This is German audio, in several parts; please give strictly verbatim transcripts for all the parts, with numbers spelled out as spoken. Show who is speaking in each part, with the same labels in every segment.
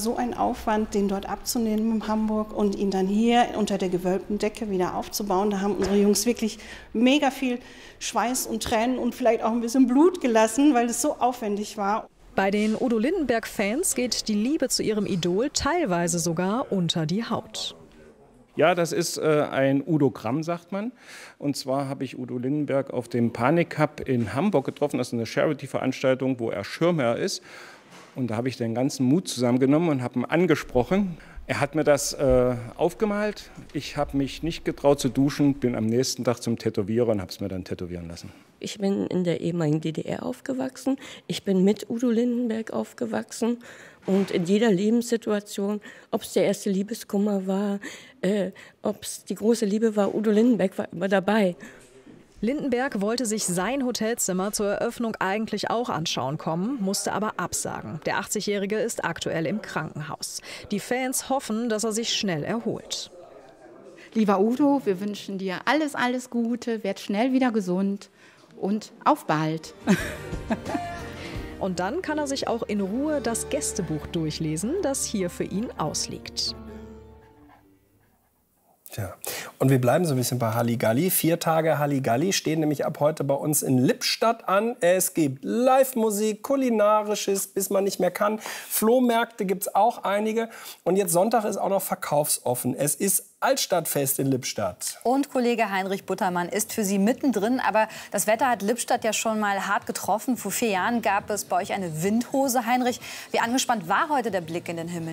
Speaker 1: so ein Aufwand, den dort abzunehmen in Hamburg und ihn dann hier unter der gewölbten Decke wieder aufzubauen. Da haben unsere Jungs wirklich mega viel Schweiß und Tränen und vielleicht auch ein bisschen Blut gelassen, weil es so aufwendig war.
Speaker 2: Bei den Udo Lindenberg-Fans geht die Liebe zu ihrem Idol teilweise sogar unter die Haut.
Speaker 3: Ja, das ist äh, ein Udogramm, sagt man. Und zwar habe ich Udo Lindenberg auf dem Panik Cup in Hamburg getroffen. Das ist eine Charity-Veranstaltung, wo er Schirmherr ist. Und da habe ich den ganzen Mut zusammengenommen und habe ihn angesprochen. Er hat mir das äh, aufgemalt. Ich habe mich nicht getraut zu duschen, bin am nächsten Tag zum Tätowierer und habe es mir dann tätowieren lassen.
Speaker 4: Ich bin in der ehemaligen D D R aufgewachsen. Ich bin mit Udo Lindenberg aufgewachsen. Und in jeder Lebenssituation, ob es der erste Liebeskummer war, äh, ob es die große Liebe war, Udo Lindenberg war immer dabei.
Speaker 2: Lindenberg wollte sich sein Hotelzimmer zur Eröffnung eigentlich auch anschauen kommen, musste aber absagen. Der achtzigjährige ist aktuell im Krankenhaus. Die Fans hoffen, dass er sich schnell erholt.
Speaker 5: Lieber Udo, wir wünschen dir alles, alles Gute, werd schnell wieder gesund und auf bald.
Speaker 2: Und dann kann er sich auch in Ruhe das Gästebuch durchlesen, das hier für ihn ausliegt.
Speaker 6: Tja. Und wir bleiben so ein bisschen bei Halligalli. Vier Tage Halligalli stehen nämlich ab heute bei uns in Lippstadt an. Es gibt Live-Musik, Kulinarisches, bis man nicht mehr kann. Flohmärkte gibt es auch einige. Und jetzt Sonntag ist auch noch verkaufsoffen. Es ist Altstadtfest in Lippstadt.
Speaker 7: Und Kollege Heinrich Buttermann ist für Sie mittendrin. Aber das Wetter hat Lippstadt ja schon mal hart getroffen. Vor vier Jahren gab es bei euch eine Windhose. Heinrich, wie angespannt war heute der Blick in den Himmel?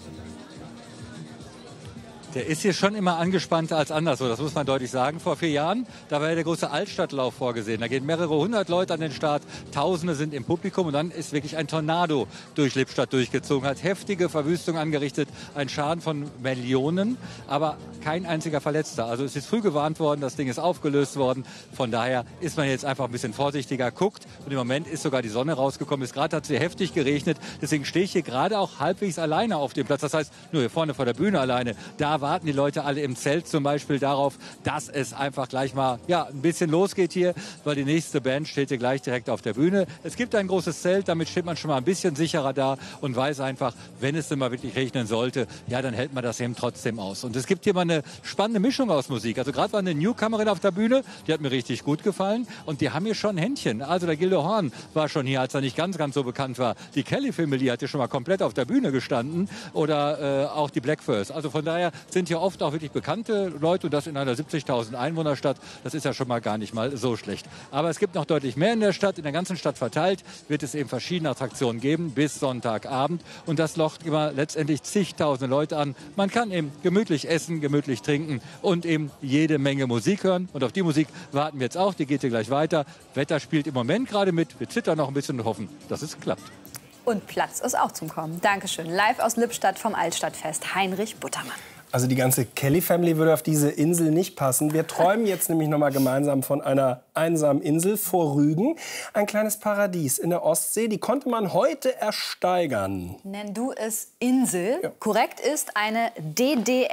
Speaker 8: Der ist hier schon immer angespannter als anderswo, das muss man deutlich sagen. Vor vier Jahren, da war ja der große Altstadtlauf vorgesehen. Da gehen mehrere hundert Leute an den Start, Tausende sind im Publikum und dann ist wirklich ein Tornado durch Lippstadt durchgezogen, hat heftige Verwüstung angerichtet, ein Schaden von Millionen, aber kein einziger Verletzter. Also es ist früh gewarnt worden, das Ding ist aufgelöst worden. Von daher ist man jetzt einfach ein bisschen vorsichtiger, guckt und im Moment ist sogar die Sonne rausgekommen. Ist gerade hat es hier heftig geregnet, deswegen stehe ich hier gerade auch halbwegs alleine auf dem Platz. Das heißt, nur hier vorne vor der Bühne alleine, da warten die Leute alle im Zelt zum Beispiel darauf, dass es einfach gleich mal ja, ein bisschen losgeht hier, weil die nächste Band steht hier gleich direkt auf der Bühne. Es gibt ein großes Zelt, damit steht man schon mal ein bisschen sicherer da und weiß einfach, wenn es denn mal wirklich regnen sollte, ja, dann hält man das eben trotzdem aus. Und es gibt hier mal eine spannende Mischung aus Musik. Also gerade war eine Newcomerin auf der Bühne, die hat mir richtig gut gefallen und die haben hier schon Händchen. Also der Gildo Horn war schon hier, als er nicht ganz, ganz so bekannt war. Die Kelly Family hat hier schon mal komplett auf der Bühne gestanden oder äh, auch die Black First. Also von daher sind hier oft auch wirklich bekannte Leute und das in einer siebzigtausend Einwohnerstadt. Das ist ja schon mal gar nicht mal so schlecht. Aber es gibt noch deutlich mehr in der Stadt. In der ganzen Stadt verteilt wird es eben verschiedene Attraktionen geben bis Sonntagabend. Und das lockt immer letztendlich zigtausende Leute an. Man kann eben gemütlich essen, gemütlich trinken und eben jede Menge Musik hören. Und auf die Musik warten wir jetzt auch. Die geht hier gleich weiter. Wetter spielt im Moment gerade mit. Wir zittern noch ein bisschen und hoffen, dass es klappt.
Speaker 7: Und Platz ist auch zum Kommen. Dankeschön. Live aus Lippstadt vom Altstadtfest, Heinrich Buttermann.
Speaker 6: Also die ganze Kelly-Family würde auf diese Insel nicht passen. Wir träumen jetzt nämlich noch mal gemeinsam von einer einsamen Insel vor Rügen. Ein kleines Paradies in der Ostsee, die konnte man heute ersteigern.
Speaker 7: Nenn du es Insel.
Speaker 6: Ja.
Speaker 7: Korrekt ist eine D D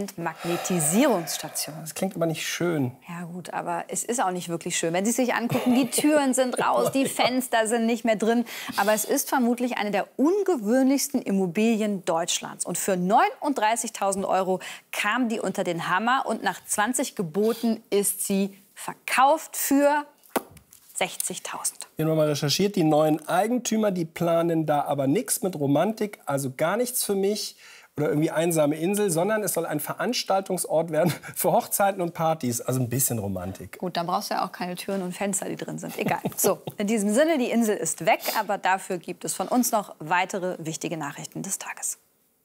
Speaker 7: R-Entmagnetisierungsstation.
Speaker 6: Das klingt aber nicht schön.
Speaker 7: Ja gut, aber es ist auch nicht wirklich schön. Wenn Sie sich angucken, die Türen sind raus, die Fenster sind nicht mehr drin. Aber es ist vermutlich eine der ungewöhnlichsten Immobilien Deutschlands. Und für neununddreißigtausend Euro kam die unter den Hammer und nach zwanzig Geboten ist sie verkauft für sechzigtausend.
Speaker 6: Wir haben mal recherchiert, die neuen Eigentümer, die planen da aber nichts mit Romantik, also gar nichts für mich oder irgendwie einsame Insel, sondern es soll ein Veranstaltungsort werden für Hochzeiten und Partys, also ein bisschen Romantik.
Speaker 7: Gut, dann brauchst du ja auch keine Türen und Fenster, die drin sind. Egal. So, in diesem Sinne, die Insel ist weg, aber dafür gibt es von uns noch weitere wichtige Nachrichten des Tages.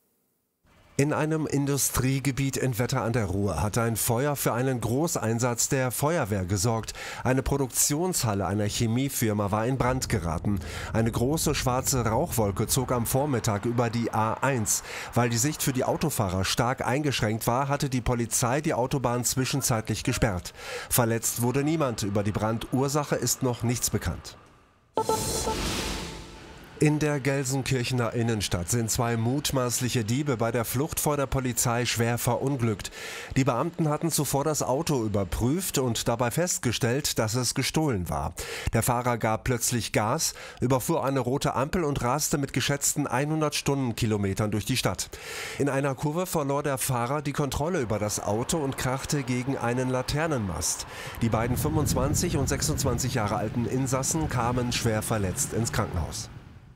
Speaker 9: In einem Industriegebiet in Wetter an der Ruhr hat ein Feuer für einen Großeinsatz der Feuerwehr gesorgt. Eine Produktionshalle einer Chemiefirma war in Brand geraten. Eine große schwarze Rauchwolke zog am Vormittag über die A eins. Weil die Sicht für die Autofahrer stark eingeschränkt war, hatte die Polizei die Autobahn zwischenzeitlich gesperrt. Verletzt wurde niemand. Über die Brandursache ist noch nichts bekannt. In der Gelsenkirchener Innenstadt sind zwei mutmaßliche Diebe bei der Flucht vor der Polizei schwer verunglückt. Die Beamten hatten zuvor das Auto überprüft und dabei festgestellt, dass es gestohlen war. Der Fahrer gab plötzlich Gas, überfuhr eine rote Ampel und raste mit geschätzten hundert Stundenkilometern durch die Stadt. In einer Kurve verlor der Fahrer die Kontrolle über das Auto und krachte gegen einen Laternenmast. Die beiden fünfundzwanzig und sechsundzwanzig Jahre alten Insassen kamen schwer verletzt ins Krankenhaus.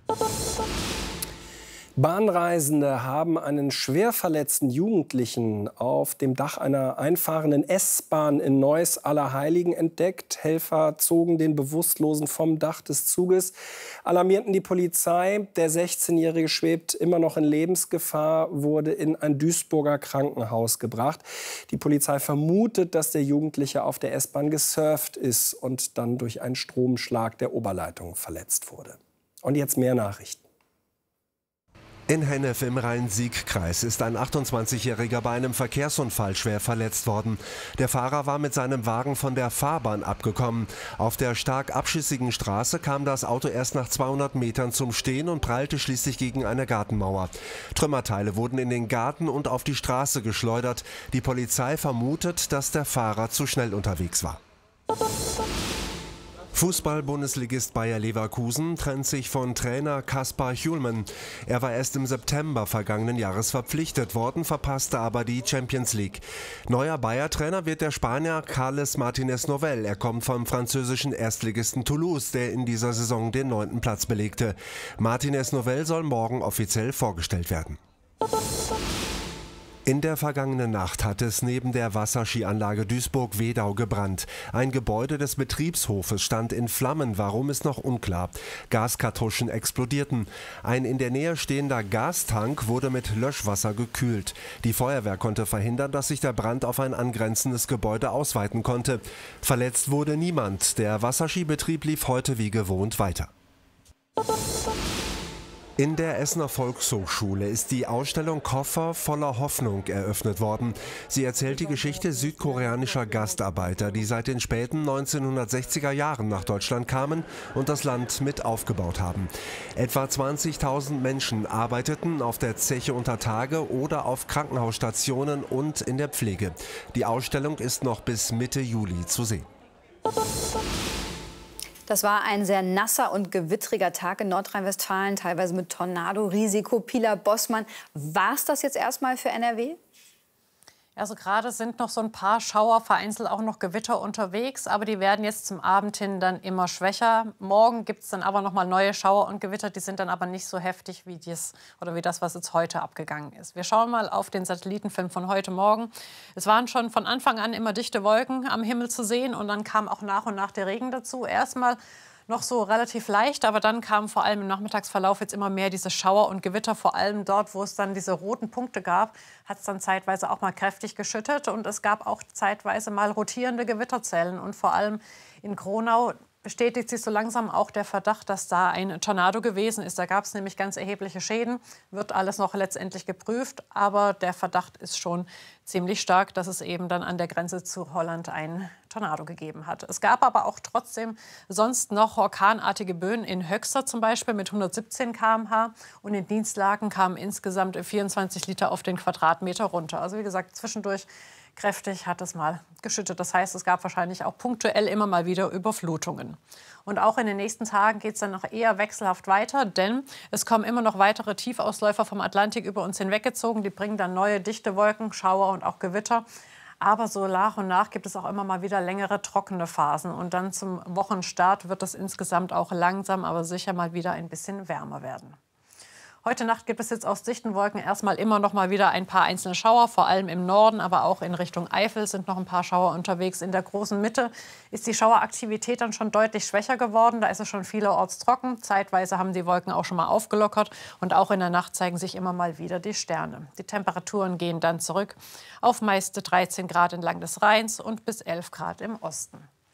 Speaker 6: Bahnreisende haben einen schwer verletzten Jugendlichen auf dem Dach einer einfahrenden S-Bahn in Neuss-Allerheiligen entdeckt. Helfer zogen den Bewusstlosen vom Dach des Zuges, alarmierten die Polizei. Der sechzehnjährige schwebt immer noch in Lebensgefahr, wurde in ein Duisburger Krankenhaus gebracht. Die Polizei vermutet, dass der Jugendliche auf der S-Bahn gesurft ist und dann durch einen Stromschlag der Oberleitung verletzt wurde. Und jetzt mehr Nachrichten.
Speaker 9: In Hennef im Rhein-Sieg-Kreis ist ein achtundzwanzigjähriger bei einem Verkehrsunfall schwer verletzt worden. Der Fahrer war mit seinem Wagen von der Fahrbahn abgekommen. Auf der stark abschüssigen Straße kam das Auto erst nach zweihundert Metern zum Stehen und prallte schließlich gegen eine Gartenmauer. Trümmerteile wurden in den Garten und auf die Straße geschleudert. Die Polizei vermutet, dass der Fahrer zu schnell unterwegs war. Fußball-Bundesligist Bayer Leverkusen trennt sich von Trainer Kaspar Hjulmand. Er war erst im September vergangenen Jahres verpflichtet worden, verpasste aber die Champions League. Neuer Bayer-Trainer wird der Spanier Carles Martínez Novell. Er kommt vom französischen Erstligisten Toulouse, der in dieser Saison den neunten Platz belegte. Martínez Novell soll morgen offiziell vorgestellt werden. In der vergangenen Nacht hat es neben der Wasserskianlage Duisburg-Wedau gebrannt. Ein Gebäude des Betriebshofes stand in Flammen. Warum, ist noch unklar. Gaskartuschen explodierten. Ein in der Nähe stehender Gastank wurde mit Löschwasser gekühlt. Die Feuerwehr konnte verhindern, dass sich der Brand auf ein angrenzendes Gebäude ausweiten konnte. Verletzt wurde niemand. Der Wasserskibetrieb lief heute wie gewohnt weiter. In der Essener Volkshochschule ist die Ausstellung Koffer voller Hoffnung eröffnet worden. Sie erzählt die Geschichte südkoreanischer Gastarbeiter, die seit den späten neunzehnhundertsechziger Jahren nach Deutschland kamen und das Land mit aufgebaut haben. Etwa zwanzigtausend Menschen arbeiteten auf der Zeche unter Tage oder auf Krankenhausstationen und in der Pflege. Die Ausstellung ist noch bis Mitte Juli zu sehen.
Speaker 7: Das war ein sehr nasser und gewittriger Tag in Nordrhein-Westfalen, teilweise mit Tornado-Risiko. Pila Bossmann, war es das jetzt erstmal für N R W?
Speaker 10: Also gerade sind noch so ein paar Schauer, vereinzelt auch noch Gewitter unterwegs, aber die werden jetzt zum Abend hin dann immer schwächer. Morgen gibt es dann aber noch mal neue Schauer und Gewitter, die sind dann aber nicht so heftig wie dies oder wie das, was jetzt heute abgegangen ist. Wir schauen mal auf den Satellitenfilm von heute Morgen. Es waren schon von Anfang an immer dichte Wolken am Himmel zu sehen und dann kam auch nach und nach der Regen dazu. Erstmal noch so relativ leicht, aber dann kamen vor allem im Nachmittagsverlauf jetzt immer mehr diese Schauer und Gewitter. Vor allem dort, wo es dann diese roten Punkte gab, hat es dann zeitweise auch mal kräftig geschüttet. Und es gab auch zeitweise mal rotierende Gewitterzellen. Und vor allem in Kronau bestätigt sich so langsam auch der Verdacht, dass da ein Tornado gewesen ist. Da gab es nämlich ganz erhebliche Schäden. Wird alles noch letztendlich geprüft. Aber der Verdacht ist schon ziemlich stark, dass es eben dann an der Grenze zu Holland ein Tornado gegeben hat. Es gab aber auch trotzdem sonst noch orkanartige Böen in Höxter zum Beispiel mit hundertsiebzehn Kilometer pro Stunde und in Dienstlaken kamen insgesamt vierundzwanzig Liter auf den Quadratmeter runter. Also wie gesagt, zwischendurch kräftig hat es mal geschüttet. Das heißt, es gab wahrscheinlich auch punktuell immer mal wieder Überflutungen. Und auch in den nächsten Tagen geht es dann noch eher wechselhaft weiter, denn es kommen immer noch weitere Tiefausläufer vom Atlantik über uns hinweggezogen. Die bringen dann neue dichte Wolken, Schauer und auch Gewitter. Aber so nach und nach gibt es auch immer mal wieder längere trockene Phasen. Und dann zum Wochenstart wird es insgesamt auch langsam, aber sicher mal wieder ein bisschen wärmer werden. Heute Nacht gibt es jetzt aus dichten Wolken erstmal immer noch mal wieder ein paar einzelne Schauer, vor allem im Norden, aber auch in Richtung Eifel sind noch ein paar Schauer unterwegs. In der großen Mitte ist die Schaueraktivität dann schon deutlich schwächer geworden. Da ist es schon vielerorts trocken. Zeitweise haben die Wolken auch schon mal aufgelockert und auch in der Nacht zeigen sich immer mal wieder die Sterne. Die Temperaturen gehen dann zurück auf meist dreizehn Grad entlang des Rheins und bis elf Grad im Osten.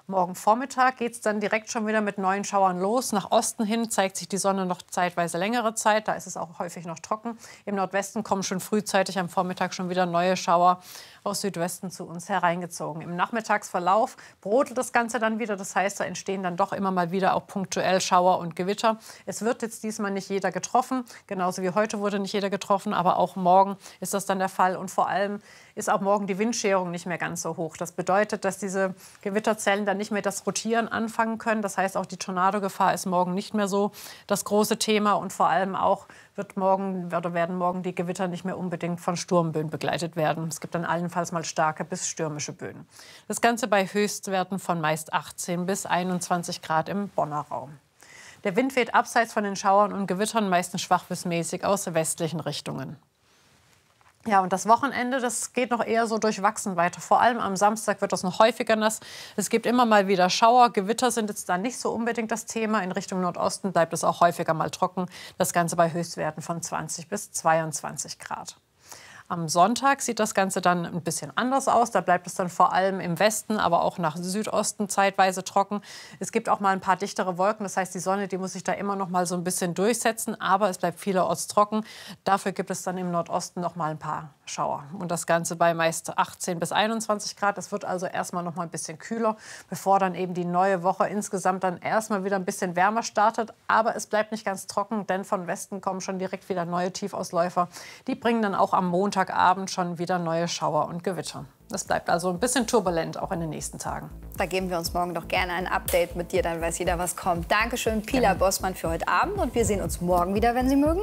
Speaker 10: Morgen Vormittag geht es dann direkt schon wieder mit neuen Schauern los. Nach Osten hin zeigt sich die Sonne noch zeitweise längere Zeit. Da ist es auch häufig noch trocken. Im Nordwesten kommen schon frühzeitig am Vormittag schon wieder neue Schauer aus Südwesten zu uns hereingezogen. Im Nachmittagsverlauf brodelt das Ganze dann wieder. Das heißt, da entstehen dann doch immer mal wieder auch punktuell Schauer und Gewitter. Es wird jetzt diesmal nicht jeder getroffen. Genauso wie heute wurde nicht jeder getroffen. Aber auch morgen ist das dann der Fall. Und vor allem ist auch morgen die Windscherung nicht mehr ganz so hoch. Das bedeutet, dass diese Gewitterzellen dann nicht mehr das Rotieren anfangen können. Das heißt, auch die Tornadogefahr ist morgen nicht mehr so das große Thema. Und vor allem auch wird morgen, oder werden morgen die Gewitter nicht mehr unbedingt von Sturmböen begleitet werden. Es gibt dann allenfalls mal starke bis stürmische Böen. Das Ganze bei Höchstwerten von meist achtzehn bis einundzwanzig Grad im Bonner Raum. Der Wind weht abseits von den Schauern und Gewittern meistens schwach bis mäßig aus westlichen Richtungen. Ja, und das Wochenende, das geht noch eher so durchwachsen weiter. Vor allem am Samstag wird das noch häufiger nass. Es gibt immer mal wieder Schauer. Gewitter sind jetzt da nicht so unbedingt das Thema. In Richtung Nordosten bleibt es auch häufiger mal trocken. Das Ganze bei Höchstwerten von zwanzig bis zweiundzwanzig Grad. Am Sonntag sieht das Ganze dann ein bisschen anders aus. Da bleibt es dann vor allem im Westen, aber auch nach Südosten zeitweise trocken. Es gibt auch mal ein paar dichtere Wolken. Das heißt, die Sonne, die muss sich da immer noch mal so ein bisschen durchsetzen. Aber es bleibt vielerorts trocken. Dafür gibt es dann im Nordosten noch mal ein paar Schauer. Und das Ganze bei meist achtzehn bis einundzwanzig Grad. Es wird also erstmal noch mal ein bisschen kühler, bevor dann eben die neue Woche insgesamt dann erstmal wieder ein bisschen wärmer startet. Aber es bleibt nicht ganz trocken, denn von Westen kommen schon direkt wieder neue Tiefausläufer. Die bringen dann auch am Montag Montagabend schon wieder neue Schauer und Gewitter. Es bleibt also ein bisschen turbulent, auch in den nächsten Tagen.
Speaker 7: Da geben wir uns morgen doch gerne ein Update mit dir, dann weiß jeder, was kommt. Dankeschön, Pilar ja. Bossmann, für heute Abend. Und wir sehen uns morgen wieder, wenn Sie mögen.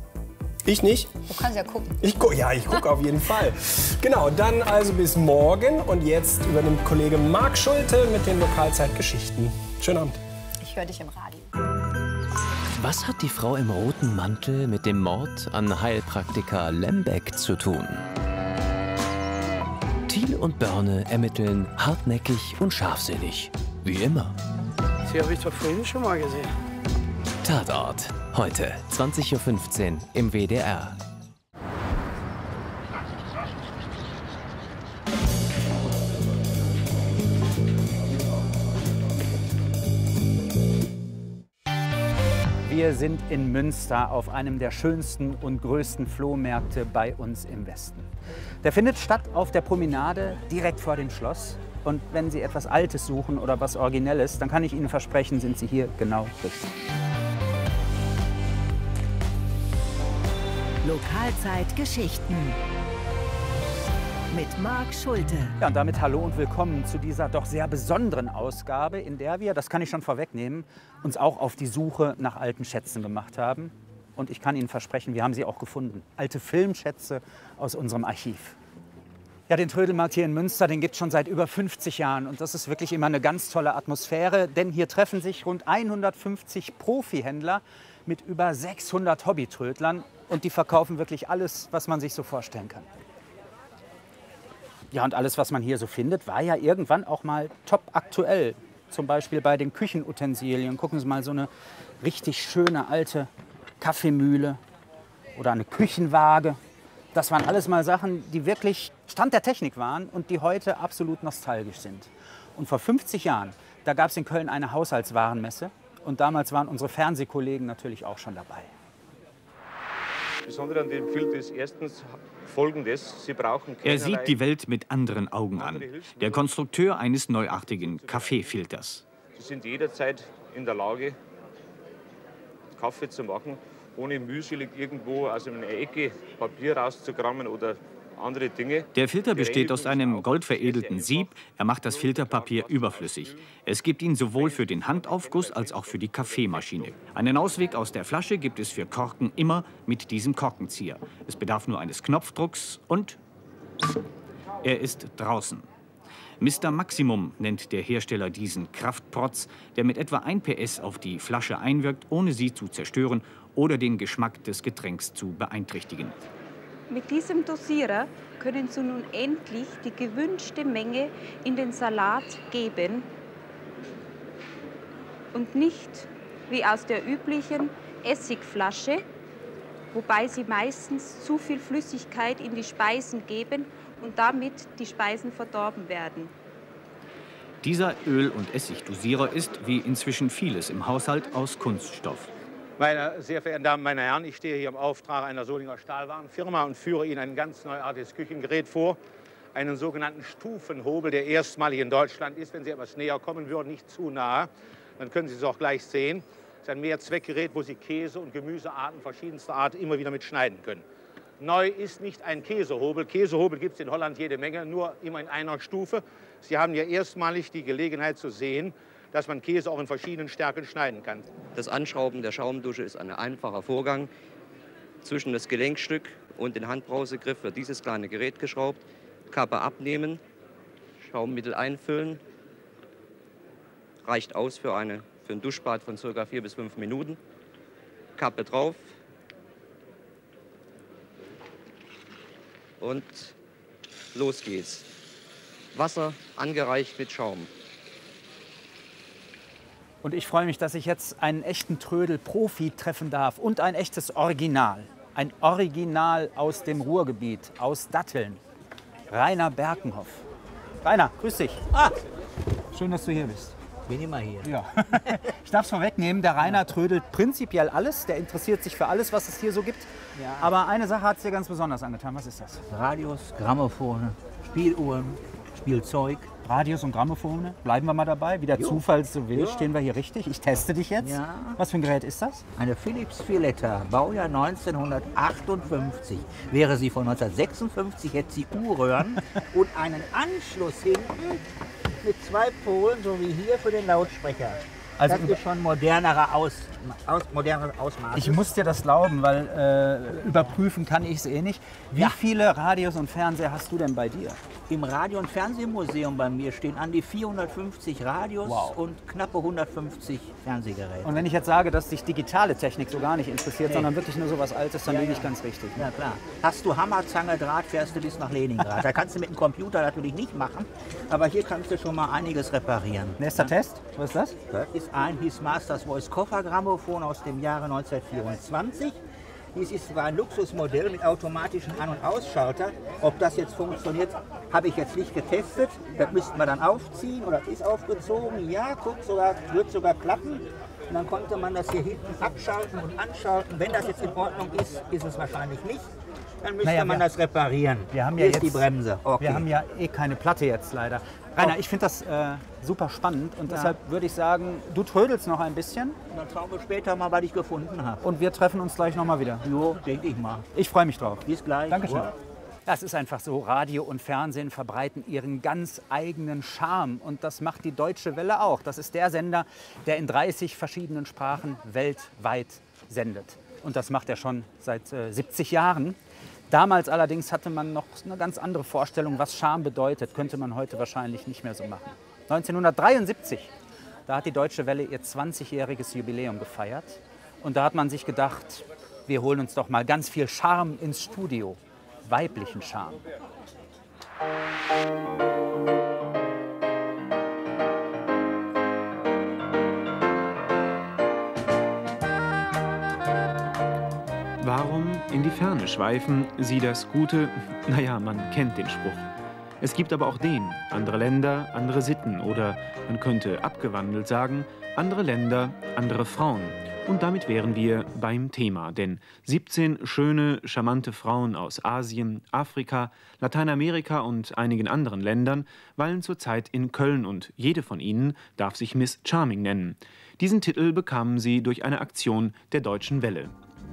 Speaker 6: Ich nicht.
Speaker 7: Du kannst ja gucken.
Speaker 6: Ich gu ja, ich gucke auf jeden Fall. Genau, dann also bis morgen. Und jetzt übernimmt Kollege Marc Schulte mit den Lokalzeitgeschichten. Schönen Abend.
Speaker 7: Ich höre dich im Radio.
Speaker 11: Was hat die Frau im roten Mantel mit dem Mord an Heilpraktiker Lembeck zu tun? Thiel und Börne ermitteln hartnäckig und scharfsinnig. Wie immer.
Speaker 12: Sie habe ich doch vorhin schon mal gesehen.
Speaker 11: Tatort. Heute, zwanzig Uhr fünfzehn im W D R.
Speaker 13: Wir sind in Münster auf einem der schönsten und größten Flohmärkte bei uns im Westen. Der findet statt auf der Promenade direkt vor dem Schloss. Und wenn Sie etwas Altes suchen oder was Originelles, dann kann ich Ihnen versprechen, sind Sie hier genau richtig.
Speaker 14: Lokalzeitgeschichten mit Marc Schulte.
Speaker 13: Ja, und damit hallo und willkommen zu dieser doch sehr besonderen Ausgabe, in der wir, das kann ich schon vorwegnehmen, uns auch auf die Suche nach alten Schätzen gemacht haben. Und ich kann Ihnen versprechen, wir haben sie auch gefunden. Alte Filmschätze aus unserem Archiv. Ja, den Trödelmarkt hier in Münster, den gibt es schon seit über fünfzig Jahren. Und das ist wirklich immer eine ganz tolle Atmosphäre, denn hier treffen sich rund hundertfünfzig Profihändler mit über sechshundert Hobbytrödlern. Und die verkaufen wirklich alles, was man sich so vorstellen kann. Ja, und alles, was man hier so findet, war ja irgendwann auch mal top aktuell. Zum Beispiel bei den Küchenutensilien. Gucken Sie mal, so eine richtig schöne alte Kaffeemühle oder eine Küchenwaage. Das waren alles mal Sachen, die wirklich Stand der Technik waren und die heute absolut nostalgisch sind. Und vor fünfzig Jahren, da gab es in Köln eine Haushaltswarenmesse. Und damals waren unsere Fernsehkollegen natürlich auch schon dabei.
Speaker 15: Besonders an dem Film ist erstens Folgendes: Sie brauchen
Speaker 16: Er sieht die Welt mit anderen Augen an. Der Konstrukteur eines neuartigen Kaffeefilters.
Speaker 15: Sie sind jederzeit in der Lage, Kaffee zu machen, ohne mühselig irgendwo aus einer Ecke Papier rauszukrammen oder andere Dinge.
Speaker 16: Der Filter besteht aus einem goldveredelten Sieb. Er macht das Filterpapier überflüssig. Es gibt ihn sowohl für den Handaufguss als auch für die Kaffeemaschine. Einen Ausweg aus der Flasche gibt es für Korken immer mit diesem Korkenzieher. Es bedarf nur eines Knopfdrucks und er ist draußen. Mister Maximum nennt der Hersteller diesen Kraftprotz, der mit etwa ein P S auf die Flasche einwirkt, ohne sie zu zerstören oder den Geschmack des Getränks zu beeinträchtigen.
Speaker 17: Mit diesem Dosierer können Sie nun endlich die gewünschte Menge in den Salat geben und nicht wie aus der üblichen Essigflasche, wobei Sie meistens zu viel Flüssigkeit in die Speisen geben und damit die Speisen verdorben werden.
Speaker 16: Dieser Öl- und Essigdosierer ist, wie inzwischen vieles im Haushalt, aus Kunststoff.
Speaker 18: Meine sehr verehrten Damen, meine Herren, ich stehe hier im Auftrag einer Solinger Stahlwarenfirma und führe Ihnen ein ganz neuartiges Küchengerät vor. Einen sogenannten Stufenhobel, der erstmalig in Deutschland ist. Wenn Sie etwas näher kommen würden, nicht zu nahe, dann können Sie es auch gleich sehen. Es ist ein Mehrzweckgerät, wo Sie Käse- und Gemüsearten verschiedenster Art immer wieder mit schneiden können. Neu ist nicht ein Käsehobel. Käsehobel gibt es in Holland jede Menge, nur immer in einer Stufe. Sie haben ja erstmalig die Gelegenheit zu sehen, dass man Käse auch in verschiedenen Stärken schneiden kann.
Speaker 19: Das Anschrauben der Schaumdusche ist ein einfacher Vorgang. Zwischen das Gelenkstück und den Handbrausegriff wird dieses kleine Gerät geschraubt. Kappe abnehmen, Schaummittel einfüllen. Reicht aus für, eine, für ein Duschbad von ca. vier bis fünf Minuten. Kappe drauf. Und los geht's. Wasser angereicht mit Schaum.
Speaker 13: Und ich freue mich, dass ich jetzt einen echten Trödel-Profi treffen darf und ein echtes Original. Ein Original aus dem Ruhrgebiet, aus Datteln. Rainer Berkenhoff. Rainer, grüß dich. Ah, schön, dass du hier bist.
Speaker 20: Bin immer hier.
Speaker 13: Ja. Ich darf es vorwegnehmen, der Rainer trödelt prinzipiell alles. Der interessiert sich für alles, was es hier so gibt.
Speaker 20: Ja.
Speaker 13: Aber eine Sache hat es dir ganz besonders angetan. Was ist das?
Speaker 20: Radios, Grammophone, Spieluhren, Spielzeug.
Speaker 13: Radios und Grammophone. Bleiben wir mal dabei. Wie der
Speaker 20: Jo.
Speaker 13: Zufall so will,
Speaker 20: Ja.
Speaker 13: stehen wir hier richtig. Ich teste dich jetzt.
Speaker 20: Ja.
Speaker 13: Was für ein Gerät ist das?
Speaker 20: Eine Philips Violetta, Baujahr neunzehnhundertachtundfünfzig. Wäre sie von neunzehnhundertsechsundfünfzig, hätte sie U-Röhren und einen Anschluss hinten mit zwei Polen, so wie hier für den Lautsprecher.
Speaker 13: Also
Speaker 20: das ist schon modernerer Aus, aus, moderneres Ausmaß.
Speaker 13: Ich muss dir das glauben, weil äh, überprüfen kann ich es eh nicht. Wie
Speaker 20: Ja.
Speaker 13: viele Radios und Fernseher hast du denn bei dir?
Speaker 20: Im Radio- und Fernsehmuseum bei mir stehen an die vierhundertfünfzig Radios
Speaker 13: Wow.
Speaker 20: und knappe hundertfünfzig Fernsehgeräte.
Speaker 13: Und wenn ich jetzt sage, dass dich digitale Technik so gar nicht interessiert,
Speaker 20: Nee.
Speaker 13: sondern wirklich nur so was Altes, dann
Speaker 20: Ja,
Speaker 13: liege
Speaker 20: ja.
Speaker 13: ich ganz richtig. Ne?
Speaker 20: Ja klar. Hast du Hammer, Zange, Draht, fährst du bis nach Leningrad. Da kannst du mit dem Computer natürlich nicht machen, aber hier kannst du schon mal einiges reparieren.
Speaker 13: Nächster Test, was ist das?
Speaker 20: Das ist ein His Masters Voice Koffergrammophon aus dem Jahre neunzehnhundertvierundzwanzig. Dies ist zwar ein Luxusmodell mit automatischen An- und Ausschalter. Ob das jetzt funktioniert, habe ich jetzt nicht getestet. Das müssten wir dann aufziehen oder ist aufgezogen. Ja, guck, sogar, wird sogar klappen. Und dann konnte man das hier hinten abschalten und anschalten. Wenn das jetzt in Ordnung ist, ist es wahrscheinlich nicht. Dann müsste
Speaker 13: Naja,
Speaker 20: man
Speaker 13: wir-
Speaker 20: das reparieren.
Speaker 13: Wir haben
Speaker 20: Hier
Speaker 13: ja
Speaker 20: ist
Speaker 13: jetzt,
Speaker 20: die Bremse. Okay.
Speaker 13: Wir haben ja eh keine Platte jetzt leider. Rainer, ich finde das äh, super spannend und
Speaker 20: Ja.
Speaker 13: deshalb würde ich sagen, du trödelst noch ein bisschen.
Speaker 20: Und dann schauen wir später mal, was ich gefunden habe.
Speaker 13: Und wir treffen uns gleich noch mal wieder.
Speaker 20: Jo, denke ich mal.
Speaker 13: Ich freue mich drauf.
Speaker 20: Bis gleich.
Speaker 13: Dankeschön.
Speaker 20: Ja.
Speaker 13: Das ist einfach so. Radio und Fernsehen verbreiten ihren ganz eigenen Charme. Und das macht die Deutsche Welle auch. Das ist der Sender, der in dreißig verschiedenen Sprachen weltweit sendet. Und das macht er schon seit äh, siebzig Jahren. Damals allerdings hatte man noch eine ganz andere Vorstellung, was Charme bedeutet. Könnte man heute wahrscheinlich nicht mehr so machen. neunzehnhundertdreiundsiebzig, da hat die Deutsche Welle ihr zwanzigjähriges Jubiläum gefeiert. Und da hat man sich gedacht, wir holen uns doch mal ganz viel Charme ins Studio. Weiblichen Charme.
Speaker 21: Warum in die Ferne schweifen, sie das Gute? Naja, man kennt den Spruch. Es gibt aber auch den, andere Länder, andere Sitten oder man könnte abgewandelt sagen, andere Länder, andere Frauen. Und damit wären wir beim Thema, denn siebzehn schöne, charmante Frauen aus Asien, Afrika, Lateinamerika und einigen anderen Ländern weilen zurzeit in Köln und jede von ihnen darf sich Miss Charming nennen. Diesen Titel bekamen sie durch eine Aktion der Deutschen Welle.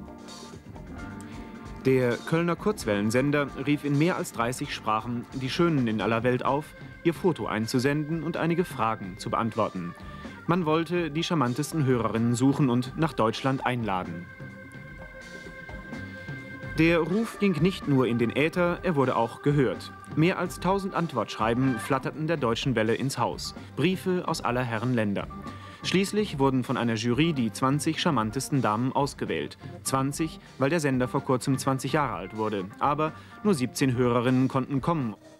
Speaker 21: Der Kölner Kurzwellensender rief in mehr als dreißig Sprachen die Schönen in aller Welt auf, ihr Foto einzusenden und einige Fragen zu beantworten. Man wollte die charmantesten Hörerinnen suchen und nach Deutschland einladen. Der Ruf ging nicht nur in den Äther, er wurde auch gehört. Mehr als tausend Antwortschreiben flatterten der Deutschen Welle ins Haus, Briefe aus aller Herren Länder. Schließlich wurden von einer Jury die zwanzig charmantesten Damen ausgewählt. zwanzig, weil der Sender vor kurzem zwanzig Jahre alt wurde. Aber nur siebzehn Hörerinnen konnten kommen